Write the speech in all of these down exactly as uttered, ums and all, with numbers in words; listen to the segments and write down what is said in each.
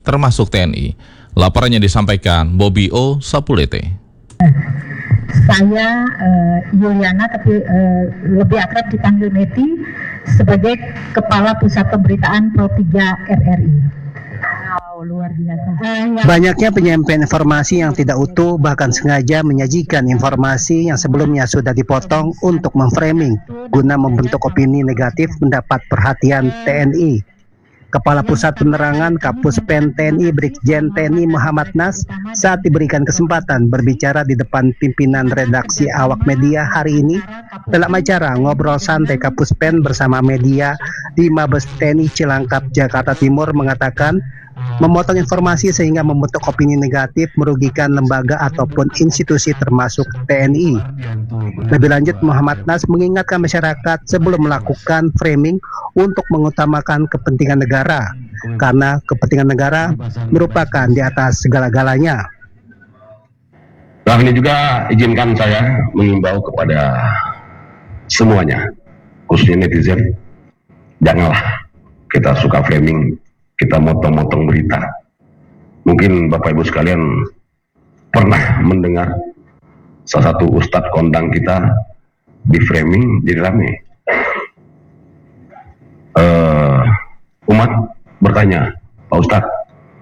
termasuk T N I. Laporannya disampaikan Bobi O. Sapulete. Saya uh, Yuliana, tapi uh, lebih akrab dipanggil Meti, sebagai Kepala Pusat Pemberitaan Pro tiga R R I. Wow, luar biasa. Uh, Banyaknya penyampaian informasi yang tidak utuh, bahkan sengaja menyajikan informasi yang sebelumnya sudah dipotong untuk memframing guna membentuk opini negatif mendapat perhatian T N I. Kepala Pusat Penerangan Kapuspen T N I Brigjen T N I Muhammad Nas saat diberikan kesempatan berbicara di depan pimpinan redaksi awak media hari ini dalam acara ngobrol santai Kapuspen bersama media di Mabes T N I Cilangkap, Jakarta Timur mengatakan memotong informasi sehingga membentuk opini negatif merugikan lembaga ataupun institusi termasuk T N I. Lebih lanjut, Muhammad Nas mengingatkan masyarakat sebelum melakukan framing untuk mengutamakan kepentingan negara, karena kepentingan negara merupakan di atas segala-galanya. Nah, ini juga izinkan saya mengimbau kepada semuanya, khususnya netizen, janganlah kita suka framing, kita motong-motong berita. Mungkin Bapak Ibu sekalian pernah mendengar salah satu ustadz kondang kita di framing jadi rame. Uh, umat bertanya, Pak Ustadz,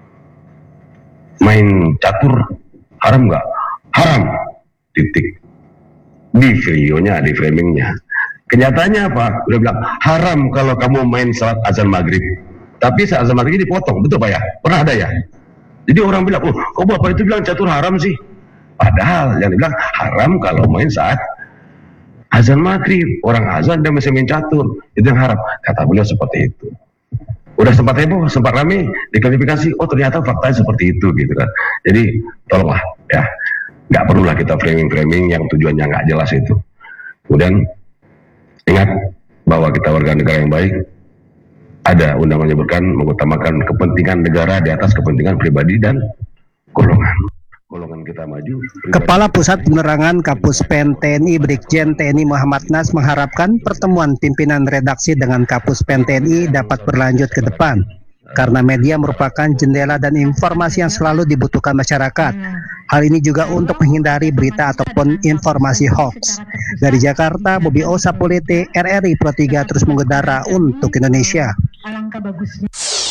main catur haram nggak? Haram, titik. Di videonya, di framingnya. Kenyataannya apa? Udah bilang, haram kalau kamu main salat azan maghrib. Tapi saat azan maghrib dipotong, betul Pak ya? Pernah ada ya? Jadi orang bilang, oh kok Bapak itu bilang catur haram sih? Padahal yang dibilang haram kalau main saat azan maghrib, orang azan dan masih main catur, itu yang haram. Kata beliau seperti itu. Udah sempat heboh, sempat rame, diklarifikasi, oh ternyata faktanya seperti itu gitu kan. Jadi tolonglah ya, nggak perlulah kita framing-framing yang tujuannya nggak jelas itu. Kemudian ingat bahwa kita warga negara yang baik, ada undang menyebutkan mengutamakan kepentingan negara di atas kepentingan pribadi dan golongan. Golongan kita maju. Kepala Pusat Penerangan Kapuspen T N I Brigjen T N I Muhammad Nas mengharapkan pertemuan pimpinan redaksi dengan Kapuspen T N I dapat berlanjut ke depan, karena media merupakan jendela dan informasi yang selalu dibutuhkan masyarakat. Hal ini juga untuk menghindari berita ataupun informasi hoax. Dari Jakarta, Bobi O. Sapulete, R R I Pro tiga terus mengudara untuk Indonesia. Alangkah bagusnya.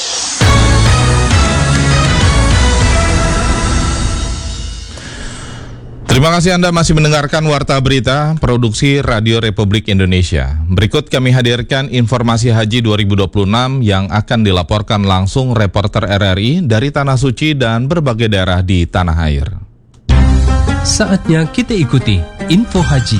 Terima kasih Anda masih mendengarkan Warta Berita Produksi Radio Republik Indonesia. Berikut kami hadirkan informasi Haji dua ribu dua puluh enam yang akan dilaporkan langsung reporter R R I dari Tanah Suci dan berbagai daerah di tanah air. Saatnya kita ikuti Info Haji.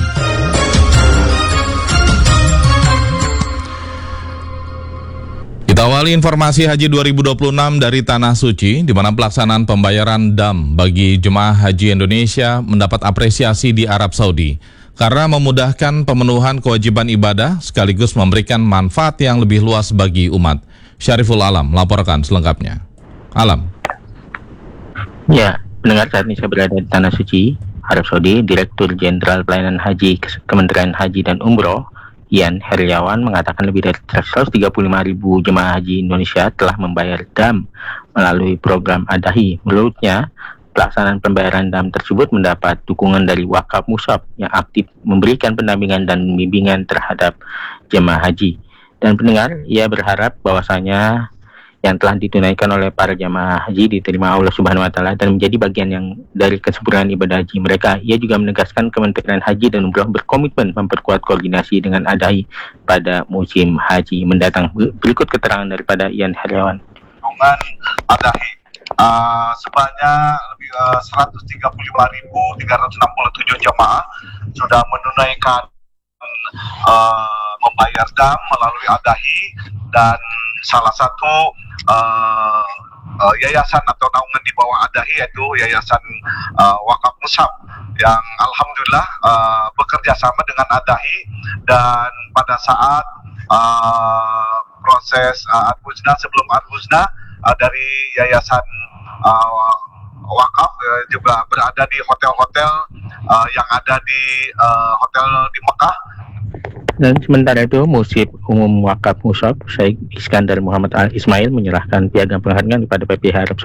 Kita awali informasi Haji dua ribu dua puluh enam dari Tanah Suci, di mana pelaksanaan pembayaran dam bagi jemaah haji Indonesia mendapat apresiasi di Arab Saudi karena memudahkan pemenuhan kewajiban ibadah sekaligus memberikan manfaat yang lebih luas bagi umat. Syariful Alam melaporkan selengkapnya. Alam. Ya, pendengar, saat ini saya berada di Tanah Suci, Arab Saudi. Direktur Jenderal Pelayanan Haji Kementerian Haji dan Umroh Ian Heriawan mengatakan lebih dari seratus tiga puluh lima ribu jemaah haji Indonesia telah membayar dam melalui program Adahi. Menurutnya, pelaksanaan pembayaran dam tersebut mendapat dukungan dari Wakaf Musab yang aktif memberikan pendampingan dan bimbingan terhadap jemaah haji. Dan pendengar, ia berharap bahwasanya yang telah ditunaikan oleh para jamaah haji diterima Allah Subhanahu wa taala dan menjadi bagian yang dari kesempurnaan ibadah haji mereka. Ia juga menegaskan Kementerian Haji dan Umroh berkomitmen memperkuat koordinasi dengan Adahi pada musim haji mendatang. Berikut keterangan daripada Ian Heriawan. Dengan Adahi uh, sebanyak lebih uh, seratus tiga puluh lima ribu tiga ratus enam puluh tujuh jamaah sudah menunaikan uh, membayar dam melalui Adahi, dan salah satu uh, uh, yayasan atau naungan di bawah Adahi yaitu Yayasan uh, Wakaf Musab yang alhamdulillah uh, bekerja sama dengan Adahi, dan pada saat uh, proses uh, Arbuzna sebelum Arbuzna uh, dari Yayasan uh, Wakaf uh, juga berada di hotel-hotel uh, yang ada di uh, hotel di Mekah. Dan sementara itu, Musib Umum Wakaf Musab Syekh Iskandar Muhammad Al Ismail menyerahkan piagam penghargaan kepada P P H Arab